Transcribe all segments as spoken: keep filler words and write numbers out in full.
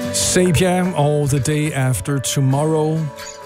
Sapia og The Day After Tomorrow.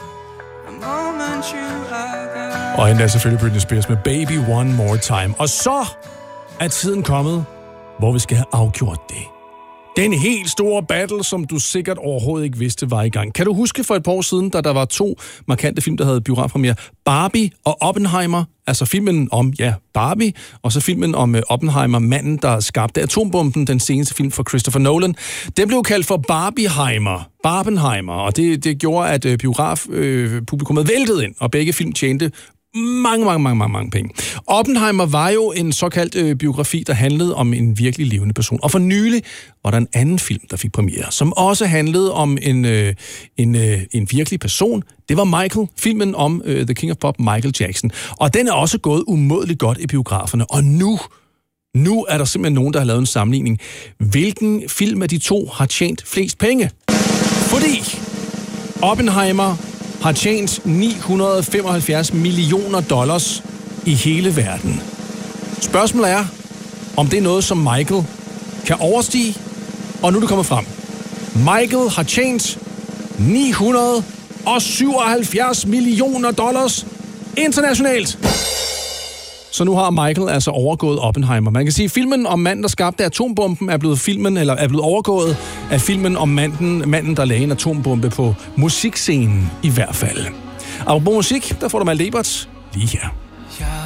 Og endda selvfølgelig Britney Spears med Baby One More Time. Og så er tiden kommet, hvor vi skal have afgjort det. Den helt store battle, som du sikkert overhovedet ikke vidste var i gang. Kan du huske for et par år siden, da der var to markante film, der havde biografpremiere? Barbie og Oppenheimer. Altså filmen om, ja, Barbie, og så filmen om uh, Oppenheimer, manden, der skabte atombomben, den seneste film for Christopher Nolan. Den blev kaldt for Barbieheimer. Barbenheimer, og det, det gjorde, at uh, biografpublikummet uh, væltede ind, og begge film tjente mange, mange, mange, mange, mange penge. Oppenheimer var jo en såkaldt øh, biografi, der handlede om en virkelig levende person. Og for nylig var der en anden film, der fik premiere, som også handlede om en, øh, en, øh, en virkelig person. Det var Michael, filmen om øh, The King of Pop, Michael Jackson. Og den er også gået umådeligt godt i biograferne. Og nu, nu er der simpelthen nogen, der har lavet en sammenligning. Hvilken film af de to har tjent flest penge? Fordi Oppenheimer har tjent ni hundrede og femoghalvfjerds millioner dollars i hele verden. Spørgsmålet er, om det er noget, som Michael kan overstige, og nu er det kommet frem. Michael har tjent ni hundrede og syvoghalvfjerds millioner dollars internationalt. Så nu har Michael altså overgået Oppenheimer. Man kan sige, at filmen om manden, der skabte atombomben, er blevet filmen eller er blevet overgået af filmen om manden, manden der lagde en atombombe på musikscenen i hvert fald. Og på musik, der får du Malte Ebert lige her.